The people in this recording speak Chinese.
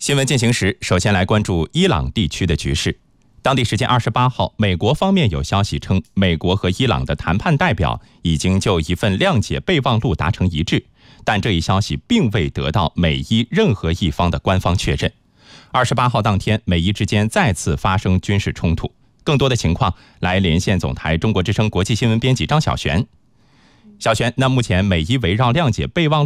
新闻进行时，首先来关注伊朗地区的局势。当地时间28号，美国方面有消息称，美国和伊朗的谈判代表已经就一份谅解备忘录达成一致，但这一消息并未得到美伊任何一方的官方确认。28号当天，美伊之间再次发生军事冲突。更多的情况来连线总台中国之声国际新闻编辑张小璇。小璇，那目前美伊围绕谅解备忘